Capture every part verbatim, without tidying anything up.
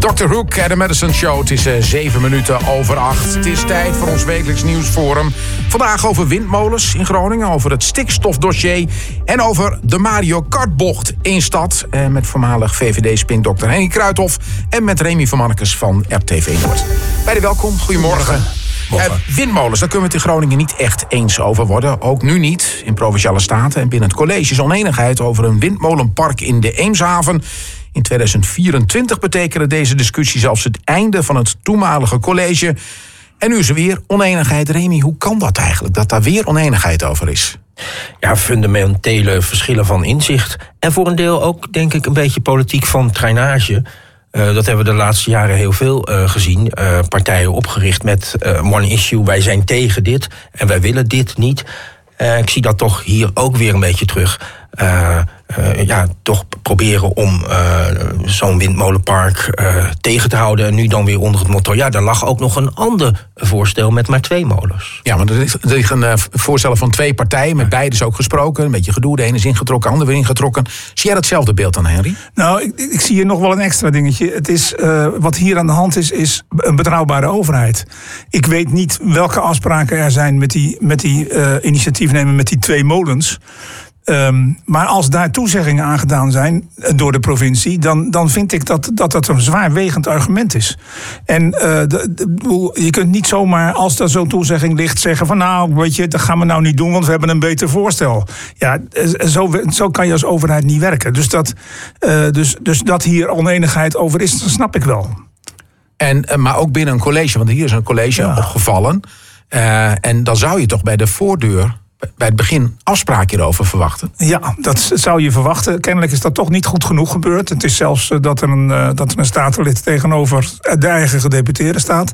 dokter Hoek en de Madison Show. Het is uh, zeven minuten over acht. Het is tijd voor ons wekelijks nieuwsforum. Vandaag over windmolens in Groningen, over het stikstofdossier en over de Mario Kartbocht in stad. Uh, met voormalig V V D-spin dokter Henny Kruithof en met Remy van Mannekes van R T V Noord. Beide welkom, goedemorgen. Uh, windmolens, daar kunnen we het in Groningen niet echt eens over worden. Ook nu niet. In Provinciale Staten en binnen het college is oneenigheid over een windmolenpark in de Eemshaven. In tweeduizend vierentwintig betekende deze discussie zelfs het einde van het toenmalige college. En nu is er weer oneenigheid. Remy, hoe kan dat eigenlijk, dat daar weer oneenigheid over is? Ja, fundamentele verschillen van inzicht. En voor een deel ook, denk ik, een beetje politiek van trainage. Uh, dat hebben we de laatste jaren heel veel uh, gezien. Uh, partijen opgericht met uh, one issue. Wij zijn tegen dit en wij willen dit niet. Uh, ik zie dat toch hier ook weer een beetje terug. Uh, uh, ja, toch proberen om uh, zo'n windmolenpark uh, tegen te houden. En nu dan weer onder het motto, ja, daar lag ook nog een ander voorstel met maar twee molens. Ja, maar er liggen uh, voorstellen van twee partijen, met beide is ook gesproken. Een beetje gedoe, de ene is ingetrokken, de andere weer ingetrokken. Zie jij datzelfde beeld dan, Henry? Nou, ik, ik zie hier nog wel een extra dingetje. Het is, uh, wat hier aan de hand is, is een betrouwbare overheid. Ik weet niet welke afspraken er zijn met die, met die uh, initiatiefnemer met die twee molens. Um, maar als daar toezeggingen aangedaan zijn door de provincie, dan, dan vind ik dat, dat dat een zwaarwegend argument is. En uh, de, de, je kunt niet zomaar, als er zo'n toezegging ligt, zeggen van nou, weet je, dat gaan we nou niet doen, want we hebben een beter voorstel. Ja, zo, zo kan je als overheid niet werken. Dus dat, uh, dus, dus dat hier oneenigheid over is, dat snap ik wel. En, maar ook binnen een college, want hier is een college ja. opgevallen. Uh, en dan zou je toch bij de voordeur bij het begin afspraak hierover verwachten? Ja, dat zou je verwachten. Kennelijk is dat toch niet goed genoeg gebeurd. Het is zelfs dat er een, uh, dat er een statenlid tegenover de eigen gedeputeerde staat.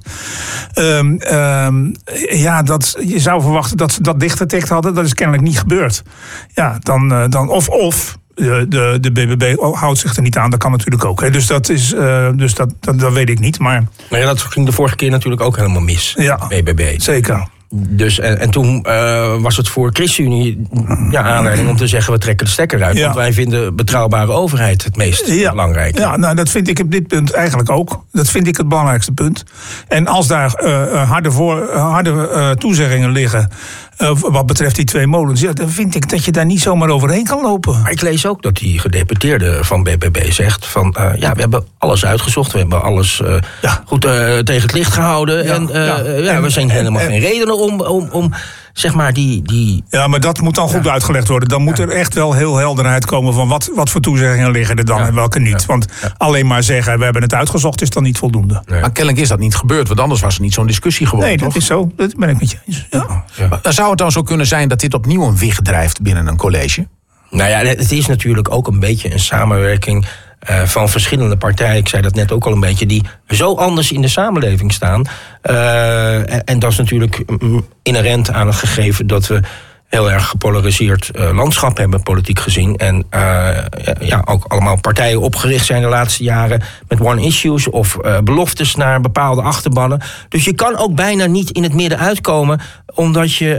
Um, um, ja, dat, je zou verwachten dat ze dat dichtgetikt hadden. Dat is kennelijk niet gebeurd. Ja, dan, uh, dan of of... De, de, de B B B houdt zich er niet aan, dat kan natuurlijk ook. Hè. Dus, dat, is, uh, dus dat, dat, dat weet ik niet. Maar... maar ja, dat ging de vorige keer natuurlijk ook helemaal mis. Ja, B B B. Zeker. Dus, en, en toen uh, was het voor ChristenUnie ja, aanleiding om te zeggen, we trekken de stekker uit. Ja. Want wij vinden betrouwbare overheid het meest ja. belangrijk. Ja, nou, dat vind ik op dit punt eigenlijk ook. Dat vind ik het belangrijkste punt. En als daar uh, harde, voor, harde uh, toezeggingen liggen, Uh, wat betreft die twee molens, ja, dan vind ik dat je daar niet zomaar overheen kan lopen. Maar ik lees ook dat die gedeputeerde van B B B zegt van uh, ja, we hebben alles uitgezocht, we hebben alles uh, ja. goed uh, tegen het licht gehouden. Ja, en, uh, ja. ja, en we zijn helemaal en, geen redenen om, om, om zeg maar die, die... Ja, maar dat moet dan goed ja. uitgelegd worden. Dan moet er echt wel heel helderheid komen van wat, wat voor toezeggingen liggen er dan ja. en welke niet. Ja. Want ja. alleen maar zeggen, we hebben het uitgezocht, is dan niet voldoende. Nee. Maar kennelijk is dat niet gebeurd, want anders was er niet zo'n discussie geworden. Nee, dat toch? is zo. Dat ben ik met je eens. Ja. Ja. Maar zou het dan zo kunnen zijn dat dit opnieuw een wicht drijft binnen een college? Nou ja, het is natuurlijk ook een beetje een samenwerking Uh, van verschillende partijen, ik zei dat net ook al een beetje, die zo anders in de samenleving staan. Uh, en, en dat is natuurlijk inherent aan het gegeven dat we heel erg gepolariseerd uh, landschap hebben, politiek gezien. En uh, ja, ook allemaal partijen opgericht zijn de laatste jaren met one issues of uh, beloftes naar bepaalde achterbannen. Dus je kan ook bijna niet in het midden uitkomen, omdat je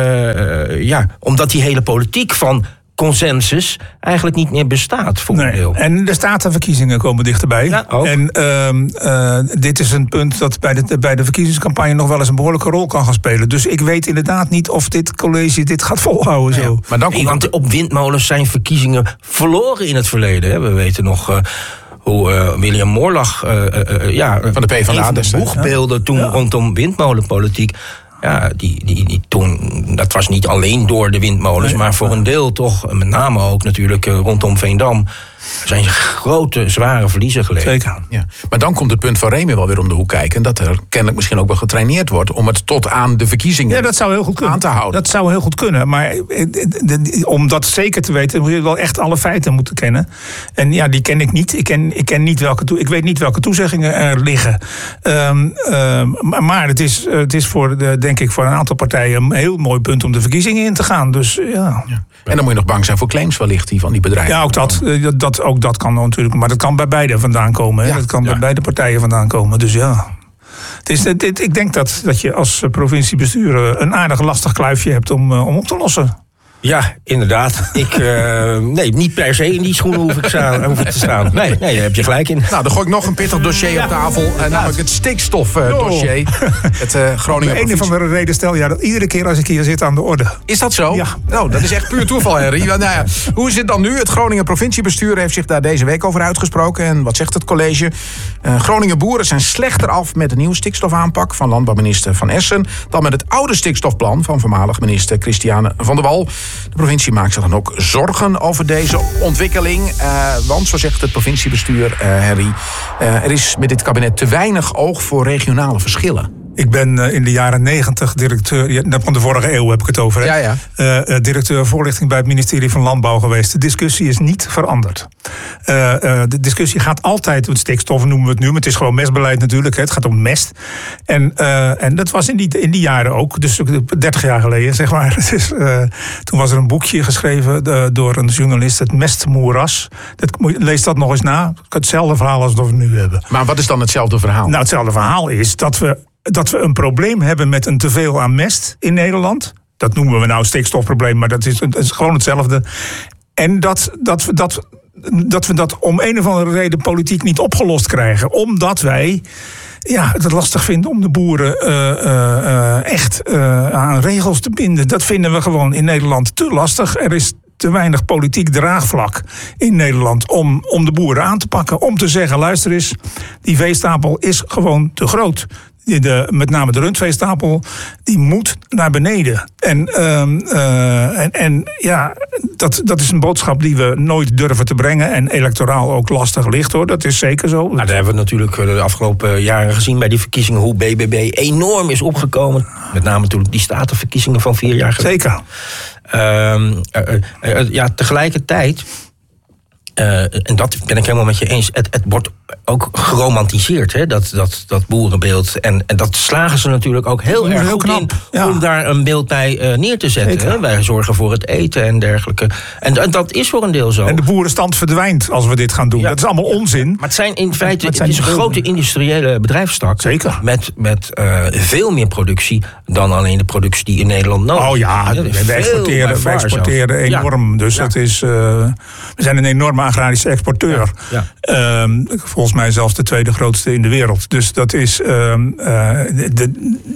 uh, uh, ja, omdat die hele politiek van consensus eigenlijk niet meer bestaat voor nee. een deel. En de statenverkiezingen komen dichterbij. Ja, ook. En uh, uh, dit is een punt dat bij de, bij de verkiezingscampagne nog wel eens een behoorlijke rol kan gaan spelen. Dus ik weet inderdaad niet of dit college dit gaat volhouden. Nee, zo. Maar dan nee, want op windmolens zijn verkiezingen verloren in het verleden. Hè. We weten nog Uh, hoe uh, William Moorlag uh, uh, ja, van de PvdA de boegbeelden ja. toen ja. rondom windmolenpolitiek. Ja, die, die, die toen, dat was niet alleen door de windmolens, nee, maar voor een deel toch, met name ook natuurlijk rondom Veendam, zijn grote, zware verliezen geleden. Zeker. Ja. Maar dan komt het punt van Remy wel weer om de hoek kijken, dat er kennelijk misschien ook wel getraineerd wordt om het tot aan de verkiezingen ja, dat zou heel goed kunnen. aan te houden. Dat zou heel goed kunnen, maar om dat zeker te weten, moet je wel echt alle feiten moeten kennen. En ja, die ken ik niet. Ik, ken, ik, ken niet welke toe, ik weet niet welke toezeggingen er liggen. Um, um, maar het is, het is voor de, denk ik voor een aantal partijen een heel mooi punt om de verkiezingen in te gaan. Dus ja. ja. En dan moet je nog bang zijn voor claims wellicht die van die bedrijven. Ja, ook dat, dat, ook dat kan natuurlijk. Maar dat kan bij beide vandaan komen. Hè? Ja, dat kan ja. bij beide partijen vandaan komen. Dus ja. Het is, het, het, ik denk dat, dat je als provinciebestuur een aardig lastig kluifje hebt om, om op te lossen. Ja, inderdaad. Ik, uh, nee, niet per se in die schoenen hoef ik, staan, hoef ik te staan. Nee, nee, daar heb je gelijk in. Nou, dan gooi ik nog een pittig dossier ja. op tafel. Uh, namelijk het stikstofdossier. Uh, het uh, Groningen. Om een of andere reden stel je dat iedere keer als ik hier zit aan de orde. Is dat zo? Ja. Nou, dat is echt puur toeval, Henry. Nou ja, hoe is het dan nu? Het Groningen provinciebestuur heeft zich daar deze week over uitgesproken. En wat zegt het college? Uh, Groningen boeren zijn slechter af met de nieuwe stikstofaanpak van landbouwminister Van Essen dan met het oude stikstofplan van voormalig minister Christiane van der Wal. De provincie maakt zich dan ook zorgen over deze ontwikkeling. Uh, want, zo zegt het provinciebestuur, uh, Harry, uh, er is met dit kabinet te weinig oog voor regionale verschillen. Ik ben uh, in de jaren negentig directeur, ja, van de vorige eeuw heb ik het over, hè? Ja, ja. Uh, directeur voorlichting bij het ministerie van Landbouw geweest. De discussie is niet veranderd. Uh, uh, de discussie gaat altijd, want stikstof noemen we het nu, maar het is gewoon mestbeleid natuurlijk. Hè? Het gaat om mest. En, uh, en dat was in die, in die jaren ook, dus dertig jaar geleden, zeg maar. Dus, uh, toen was er een boekje geschreven uh, door een journalist, het Mestmoeras. Dat, lees dat nog eens na. Hetzelfde verhaal als dat we nu hebben. Maar wat is dan hetzelfde verhaal? Nou, hetzelfde verhaal is dat we dat we een probleem hebben met een teveel aan mest in Nederland. Dat noemen we nou stikstofprobleem, maar dat is, dat is gewoon hetzelfde. En dat, dat, we dat, dat we dat om een of andere reden politiek niet opgelost krijgen. Omdat wij ja, het lastig vinden om de boeren uh, uh, uh, echt uh, aan regels te binden. Dat vinden we gewoon in Nederland te lastig. Er is te weinig politiek draagvlak in Nederland om, om de boeren aan te pakken. Om te zeggen, luister eens, die veestapel is gewoon te groot. De, met name de rundveestapel, die moet naar beneden. En, um, uh, en, en ja, dat, dat is een boodschap die we nooit durven te brengen. En electoraal ook lastig ligt, hoor. Dat is zeker zo. Nou, daar hebben we natuurlijk de afgelopen jaren gezien bij die verkiezingen hoe B B B enorm is opgekomen. Met name natuurlijk die statenverkiezingen van vier jaar geleden. Zeker. Um, uh, uh, ja, tegelijkertijd, Uh, en dat ben ik helemaal met je eens. Het, het wordt ook geromantiseerd, hè, dat, dat, dat boerenbeeld. En, en dat slagen ze natuurlijk ook heel ja, erg heel goed knap. in Ja. om daar een beeld bij uh, neer te zetten. Hè. Wij zorgen voor het eten en dergelijke. En, en dat is voor een deel zo. En de boerenstand verdwijnt als we dit gaan doen. Ja. Dat is allemaal onzin. Maar het zijn in feite het, het is een grote industriële bedrijfstak. Zeker. Met, met uh, veel meer productie dan alleen de productie die in Nederland nodig is. Oh ja, we, we exporteren, we exporteren enorm. Ja. Dus ja. het is, uh, we zijn een enorme agrarische exporteur. Ja. Ja. Um, volgens mij zelfs de tweede grootste in de wereld. Dus dat is. Um, uh, de, de,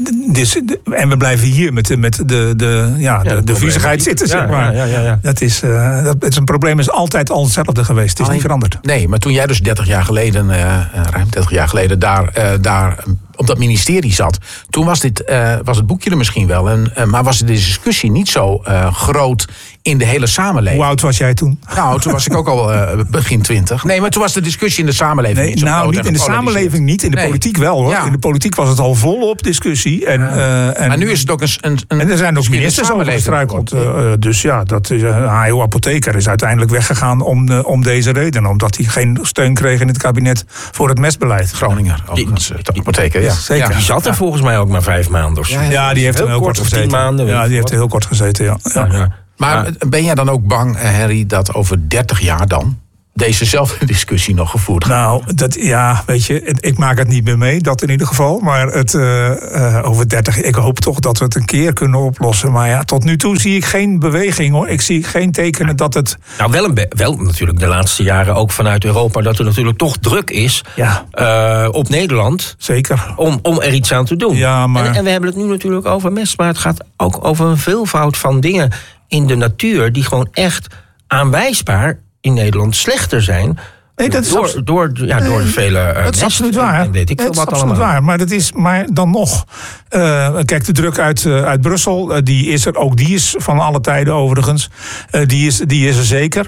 de, de, en we blijven hier met de, met de, de, ja, ja, de, de, de viezigheid zitten, ja, zeg maar. Ja, ja, ja, ja. Dat is, uh, dat, het is een probleem is altijd al hetzelfde geweest. Het is Alleen, niet veranderd. Nee, maar toen jij dus dertig jaar geleden, uh, ruim dertig jaar geleden, daar, uh, daar op dat ministerie zat, toen was, dit, uh, was het boekje er misschien wel. En, uh, maar was de discussie niet zo uh, groot in de hele samenleving. Hoe oud was jij toen? Nou, toen was ik ook al uh, begin twintig. Nee, maar toen was de discussie in de samenleving nee, niet zo nou, groot. niet in de samenleving niet, in de nee. politiek wel, hoor. Ja. In de politiek was het al volop discussie. En, uh, en, maar nu is het ook een... een, een en er zijn ook ministers over gestruikeld. Uh, dus ja, dat is, uh, H E O Apotheker is uiteindelijk weggegaan om, uh, om deze reden. Omdat hij geen steun kreeg in het kabinet voor het mestbeleid. Groninger, overigens, de apotheker, ja. Zeker. Ja. Die zat er ja. volgens mij ook maar vijf maanden of zo. Ja, ja, die heeft er heel kort gezeten. Maanden, ja, die heeft er heel kort gezeten, ja. ja. ja. Maar ben jij dan ook bang, Harry, dat over dertig jaar dan dezezelfde discussie nog gevoerd gaat? Nou, dat, ja, weet je, ik maak het niet meer mee, dat in ieder geval. Maar het, uh, uh, over dertig, ik hoop toch dat we het een keer kunnen oplossen. Maar ja, tot nu toe zie ik geen beweging, hoor. Ik zie geen tekenen dat het... Nou, wel, een be- wel natuurlijk de laatste jaren ook vanuit Europa, dat er natuurlijk toch druk is ja. uh, op Nederland. Zeker. Om, om er iets aan te doen. Ja, maar... en, en we hebben het nu natuurlijk over mest, maar het gaat ook over een veelvoud van dingen in de natuur die gewoon echt aanwijsbaar in Nederland slechter zijn. Nee, dat is door, absolu- door, ja, door de vele uh, dat is absoluut waar. Weet ik veel dat is wat absoluut allemaal. waar. Maar dat is, maar dan nog. Uh, kijk, de druk uit, uh, uit Brussel, uh, die is er. Ook die is van alle tijden overigens. Uh, die, is, die is er zeker.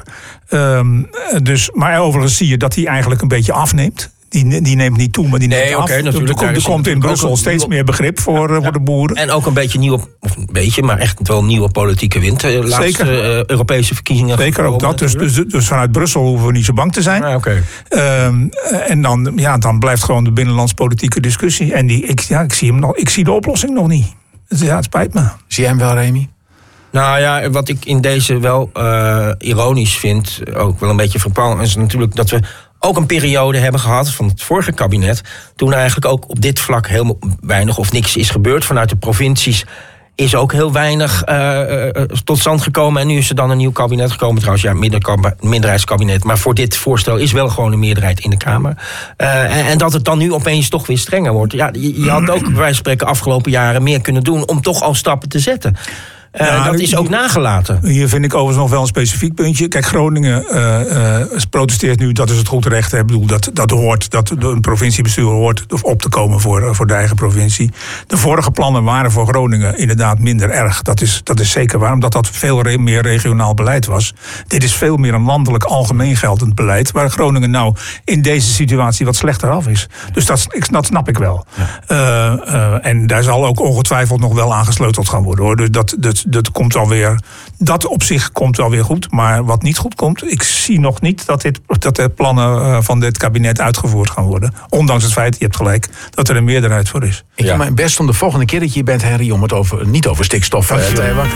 Um, dus, maar overigens zie je dat die eigenlijk een beetje afneemt. Die, die neemt niet toe, maar die neemt nee, af. Okay, natuurlijk, er, er komt in Brussel ook steeds meer begrip voor, uh, voor de boeren. En ook een beetje nieuwe, of een beetje, maar echt wel nieuwe politieke wind. De laatste uh, Europese verkiezingen. Zeker ook dat. Dus, dus, dus vanuit Brussel hoeven we niet zo bang te zijn. Ah, okay. um, en dan, ja, dan blijft gewoon de binnenlandspolitieke discussie. En die, ik, ja, ik, zie hem nog, ik zie de oplossing nog niet. Dus ja, het spijt me. Zie jij hem wel, Remy? Nou ja, wat ik in deze wel uh, ironisch vind, ook wel een beetje frappant, is natuurlijk dat we ook een periode hebben gehad van het vorige kabinet, toen eigenlijk ook op dit vlak helemaal weinig of niks is gebeurd vanuit de provincies. is ook heel weinig uh, uh, tot stand gekomen. En nu is er dan een nieuw kabinet gekomen. Trouwens, ja, minder, minderheidskabinet. Maar voor dit voorstel is wel gewoon een meerderheid in de Kamer. Uh, en, en dat het dan nu opeens toch weer strenger wordt. Ja, je, je had ook bij wijze van spreken afgelopen jaren meer kunnen doen om toch al stappen te zetten. Uh, ja, dat is ook nagelaten. Hier vind ik overigens nog wel een specifiek puntje. Kijk, Groningen uh, uh, protesteert nu, dat is het goed recht. Ik bedoel, dat, dat hoort, dat een provinciebestuur hoort op te komen voor, voor de eigen provincie. De vorige plannen waren voor Groningen inderdaad minder erg. Dat is, dat is zeker waar, omdat dat veel re- meer regionaal beleid was. Dit is veel meer een landelijk algemeen geldend beleid, waar Groningen nou in deze situatie wat slechter af is. Dus dat, dat snap ik wel. Ja. Uh, uh, en daar zal ook ongetwijfeld nog wel aan gesleuteld gaan worden, hoor. Dus dat, dat Dat, komt wel weer, dat op zich komt wel weer goed. Maar wat niet goed komt, ik zie nog niet dat, dit, dat de plannen van dit kabinet uitgevoerd gaan worden. Ondanks het feit, je hebt gelijk, dat er een meerderheid voor is. Ik ja. doe mijn best om de volgende keer dat je hier bent, Henry, om het over, niet over stikstof uh, te hebben.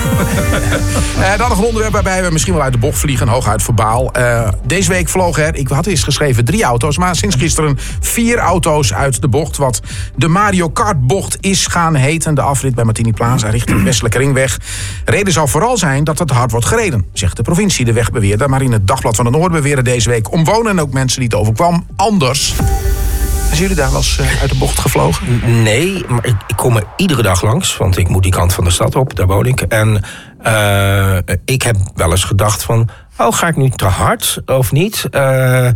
uh, dan nog een onderwerp waarbij we misschien wel uit de bocht vliegen, hooguit verbaal. Uh, deze week vlogen er, ik had eerst geschreven drie auto's, maar sinds gisteren vier auto's uit de bocht. Wat de Mario Kart bocht is gaan heten. De afrit bij Martini Plaza richting Westelijke Ringweg. Reden zou vooral zijn dat het hard wordt gereden, zegt de provincie, de wegbeweerder. Maar in het Dagblad van het Noorden beweren deze week omwonenden en ook mensen die het overkwam anders. Zijn jullie daar wel eens uh, uit de bocht gevlogen? Nee, maar ik, ik kom er iedere dag langs, want ik moet die kant van de stad op, daar woon ik. En uh, ik heb wel eens gedacht van, oh, ga ik nu te hard of niet? Uh,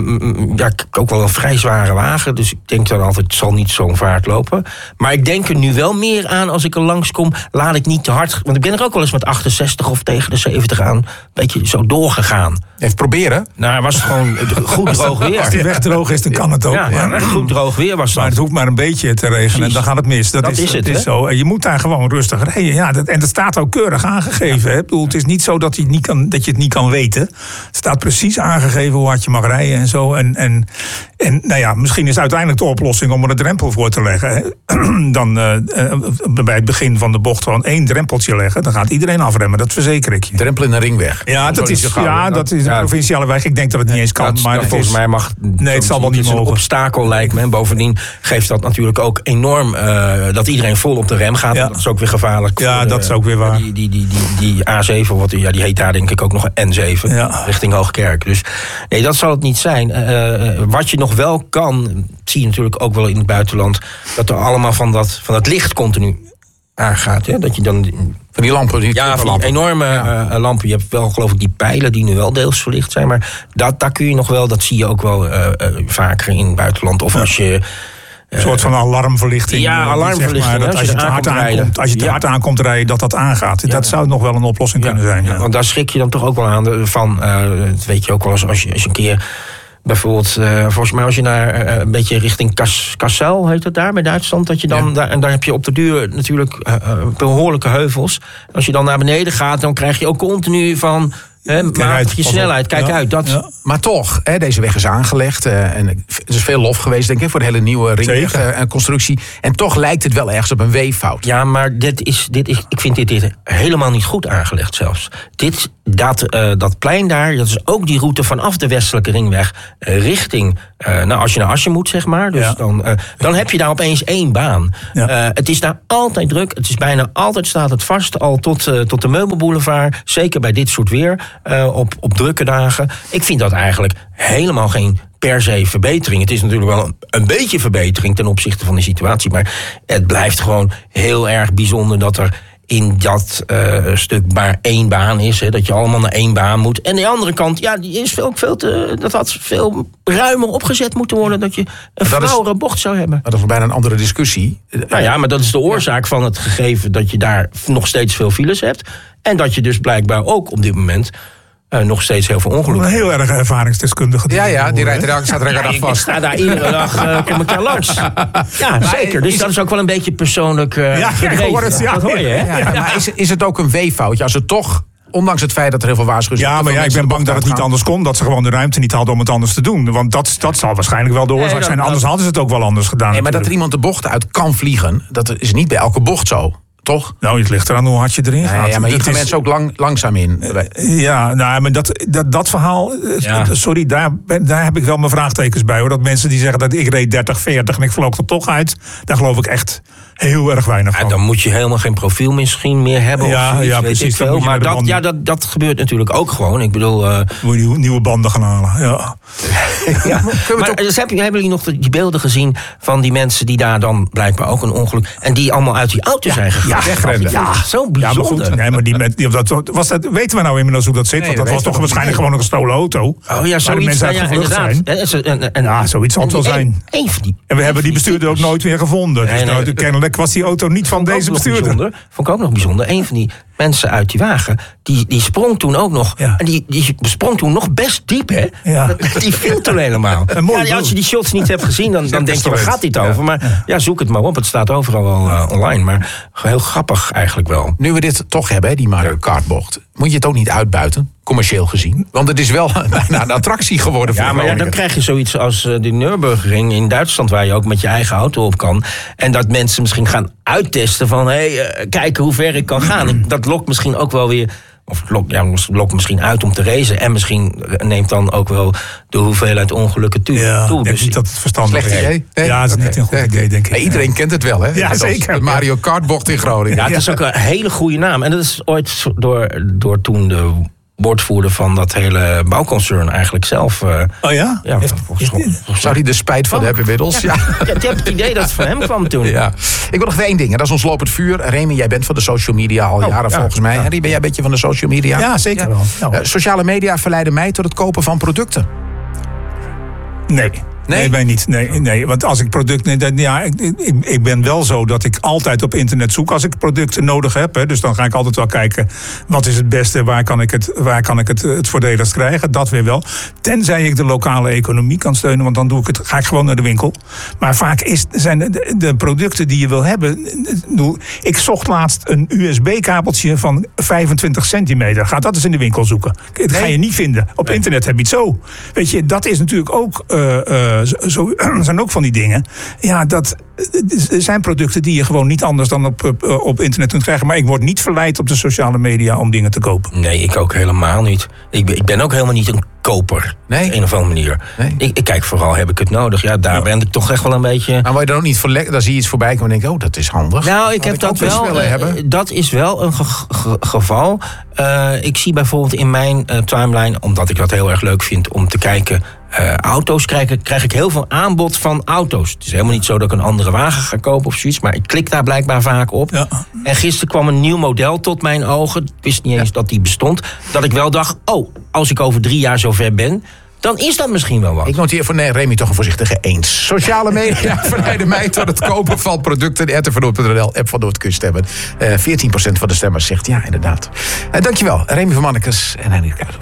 ja, ik heb ook wel een vrij zware wagen, dus ik denk dan altijd, het zal niet zo'n vaart lopen. Maar ik denk er nu wel meer aan als ik er langskom, laat ik niet te hard. Want ik ben er ook wel eens met achtenzestig of tegen de zeventig aan, een beetje zo doorgegaan. Even proberen? Nou, het was gewoon goed droog weer. Als die weg droog is, dan kan het ook. Ja, ja, goed droog weer was dat. Maar het hoeft maar een beetje te regenen, Precies. en dan gaat het mis. Dat, dat is, is het, dat is zo. En je moet daar gewoon rustig rijden. Ja, dat, en dat staat ook keurig aangegeven. Hè? Ik bedoel, het is niet zo dat je het niet kan, dat je het niet kan weten. Het staat precies aangegeven hoe hard je mag rijden en zo. En, en, en nou ja, misschien is uiteindelijk de oplossing om er een drempel voor te leggen. Hè? Dan uh, bij het begin van de bocht gewoon één drempeltje leggen. Dan gaat iedereen afremmen, dat verzeker ik je. Drempel in een ringweg. Ja, dat is, gauw, ja, dat is een ja, provinciale weg. Ik denk dat het niet eens kan. Dat, maar dat het volgens is, mij mag. Nee, het zal wel niet mogen. Een obstakel lijkt me. En bovendien geeft dat natuurlijk ook enorm uh, dat iedereen vol op de rem gaat. Ja. Dat is ook weer gevaarlijk. Ja, dat de, is ook weer waar. Die, die, die, die, die A zeven, wat, ja, die heet daar denk ik ook nog N zeven. Ja. Richting Hoogkerk. Dus nee, dat zal het niet zijn. Uh, wat je nog wel kan, zie je natuurlijk ook wel in het buitenland, dat er allemaal van dat, van dat licht continu aangaat. Hè? Dat je dan van die lampen. Die ja, van die enorme ja. uh, lampen. Je hebt wel geloof ik die pijlen die nu wel deels verlicht zijn. Maar dat, daar kun je nog wel, dat zie je ook wel uh, uh, vaker in het buitenland. Of ja. als je een soort van alarmverlichting. Ja, alarmverlichting. Zeg maar, dat als je te hard aankomt, als je te ja. hard aankomt rijden, dat dat aangaat. Ja. Dat zou nog wel een oplossing ja. kunnen zijn. Ja. Ja, want daar schrik je dan toch ook wel aan van. Uh, dat weet je ook wel eens als je, als je een keer bijvoorbeeld, uh, volgens mij als je naar uh, een beetje richting Kas, Kassel, heet het daar, bij Duitsland, dat je dan, ja. daar, en daar heb je op de duur natuurlijk uh, behoorlijke heuvels. Als je dan naar beneden gaat, dan krijg je ook continu van, He, maak je snelheid, kijk ja, uit. Dat. Ja. Maar toch, hè, deze weg is aangelegd. Uh, en er is veel lof geweest, denk ik, voor de hele nieuwe ringweg en uh, constructie. En toch lijkt het wel ergens op een weeffout. Ja, maar dit is, dit is, ik vind dit, dit helemaal niet goed aangelegd zelfs. Dit, dat, uh, dat plein daar, dat is ook die route vanaf de Westelijke Ringweg uh, richting, uh, nou, als je naar Asje moet, zeg maar. Dus ja. dan, uh, dan heb je daar opeens één baan. Ja. Uh, het is daar altijd druk. Het is bijna altijd, staat het vast, al tot, uh, tot de Meubelboulevard. Zeker bij dit soort weer. Uh, op, op drukke dagen. Ik vind dat eigenlijk helemaal geen per se verbetering. Het is natuurlijk wel een, een beetje verbetering ten opzichte van de situatie. Maar het blijft gewoon heel erg bijzonder dat er in dat uh, stuk maar één baan is. Hè, dat je allemaal naar één baan moet. En de andere kant, ja, die is veel, veel te, dat had veel ruimer opgezet moeten worden. Dat je een flauwere bocht zou hebben. Maar dat is bijna een andere discussie. Nou ja, maar dat is de oorzaak van het gegeven dat je daar nog steeds veel files hebt. En dat je dus blijkbaar ook op dit moment Uh, nog steeds heel veel ongelukken. Een heel erg ervaringsdeskundige. Ja, ja, die rijdt er elke staat er elke dag vast. Ik sta daar iedere dag, uh, kom ik daar langs. Ja, zeker. Dus dat is ook wel een beetje persoonlijk uh, ja, gedreven. Ja, het, ja, dat hoor je, hè? Ja, ja. Maar is, is het ook een weeffoutje? Als het toch, ondanks het feit dat er heel veel waarschuwingen... Ja, maar ja, ik ben bang dat het niet anders kon. Dat ze gewoon de ruimte niet hadden om het anders te doen. Want dat, dat zal waarschijnlijk wel de oorzaak nee, dat, zijn. Anders dat, hadden ze het ook wel anders gedaan. Nee, maar dat er iemand de bocht uit kan vliegen, dat is niet bij elke bocht zo. toch? Nou, het ligt eraan hoe hard je erin gaat. Nee, ja, maar hier Dat gaan is- mensen ook lang, langzaam in. Ja, nou, maar dat, dat, dat verhaal, eh, Ja. sorry, daar, ben- daar heb ik wel mijn vraagtekens bij. Hoor. Dat mensen die zeggen dat ik reed dertig, veertig en ik vloog er toch uit. Daar geloof ik echt heel erg weinig Ja, van. dan moet je helemaal geen profiel misschien meer hebben. Ja, of zoiets, ja, weet precies, ik dan veel. moet je Maar naar de dat, banden. ja, dat, dat gebeurt natuurlijk ook gewoon. Ik bedoel... eh, Moet je nieuwe, nieuwe banden gaan halen. Ja. Ja, we maar toch- dus heb je, hebben jullie nog die beelden gezien van die mensen die daar dan blijkbaar ook een ongeluk... en die allemaal uit die auto zijn gegaan? ja, wegrenden. Ja, zo Ja, maar bijzonder. goed. Nee, maar die, met- die, dat, was dat, weten we nou inmiddels hoe dat zit? Nee, Want dat dat was weten toch we nog waarschijnlijk niet. gewoon een gestolen auto. Oh ja, waar de zoiets. mensen nou uit ja, gevlucht inderdaad. zijn. En ze- en- en- Ja, zoiets zal en het wel die- zijn. één van die, En we hebben die bestuurder ook types- nooit weer gevonden. Dus Nee, nee. nou, kennelijk was die auto niet van Vond ik deze ook nog bestuurder. bijzonder. Vond ik ook nog bijzonder. Een van die mensen uit die wagen, die, die sprong toen ook nog. Ja. En die, die sprong toen nog best diep, hè? Ja. Die viel toen helemaal. Een mooi Ja, als je die shots niet hebt gezien, dan, dan denk je, waar talent. gaat dit over? Maar ja, zoek het maar op. Het staat overal wel uh, online. Maar heel grappig eigenlijk wel. Nu we dit toch hebben, hè, die Mario Kart bocht, moet je het ook niet uitbuiten, commercieel gezien? Want het is wel bijna een attractie geworden voor Ja, maar ja, dan Groningen. krijg je zoiets als uh, de Nürburgring in Duitsland... waar je ook met je eigen auto op kan. En dat mensen misschien gaan uittesten van... hé, hey, uh, kijken hoe ver ik kan gaan. Ik- Dat lokt misschien ook wel weer... of lokt, ja, lokt misschien uit om te racen... en misschien neemt dan ook wel de hoeveelheid ongelukken toe. Ja, toe. ik denk Dus niet dat het verstandig Slecht is. idee? Nee? Ja, dat is niet Oké. een goed Nee, idee, denk ik. nee, iedereen kent het wel, hè? Ja, Net als zeker. De Mario Kart bocht in Groningen. ja, het is ook een hele goede naam. En dat is ooit door, door toen de woordvoerder van dat hele bouwconcern eigenlijk zelf... Uh, Oh ja? ja, Heeft- volgens mij- Zou hij er spijt van hebben inmiddels? Ja. Ja, ik heb het idee dat het van hem kwam toen. Ja. Ik wil nog even één ding. En dat is ons lopend vuur. Remy, jij bent van de social media al jaren ja, volgens mij. Henry, ben jij een beetje van de social media? Ja, zeker wel. Nou. Eh, sociale media verleiden mij tot het kopen van producten. Nee. Nee? Nee, mij niet. Nee, nee, want als ik producten... nee, Ja, ik, ik, ik ben wel zo dat ik altijd op internet zoek als ik producten nodig heb. Hè, dus dan ga ik altijd wel kijken, wat is het beste, waar kan ik het, waar kan ik het, het voordeligst krijgen. Dat weer wel. Tenzij ik de lokale economie kan steunen, want dan doe ik het, ga ik gewoon naar de winkel. Maar vaak is, zijn de, de producten die je wil hebben... Ik zocht laatst een U S B-kabeltje van vijfentwintig centimeter. Ga dat eens in de winkel zoeken. Dat ga je niet vinden. Op internet heb je het zo. Weet je, dat is natuurlijk ook... Uh, uh, Zo, zo, zijn ook van die dingen. Ja, dat er zijn producten die je gewoon niet anders dan op, op, op internet kunt krijgen. Maar ik word niet verleid op de sociale media om dingen te kopen. Nee, ik ook helemaal niet. Ik ben, ik ben ook helemaal niet een koper. Nee? Op een of andere manier. Nee? Ik, ik kijk vooral, heb ik het nodig? Ja, daar Ja. ben ik toch echt wel een beetje... Maar word je dan ook niet verlekt? Dan zie je iets voorbij komen en denk je, oh, dat is handig. Nou, ik Had heb dat ook best wel. willen eh, hebben. Dat is wel een ge- ge- geval. Uh, ik zie bijvoorbeeld in mijn uh, timeline, omdat ik dat heel erg leuk vind om te kijken. Uh, auto's krijg ik, krijg ik heel veel aanbod van auto's. Het is helemaal niet zo dat ik een andere wagen ga kopen of zoiets, maar ik klik daar blijkbaar vaak op. Ja. En gisteren kwam een nieuw model tot mijn ogen. Ik wist niet eens ja. dat die bestond. Dat ik wel dacht, oh, als ik over drie jaar zover ben, dan is dat misschien wel wat. Ik noteer voor nee, Remy toch een voorzichtige eens. Sociale media verleiden mij tot het kopen van producten. De R T V Noord punt n l, app van Noordkust hebben. Uh, veertien procent van de stemmers zegt ja, inderdaad. Uh, dankjewel, Remy van Mannekes en Henry Kuijs.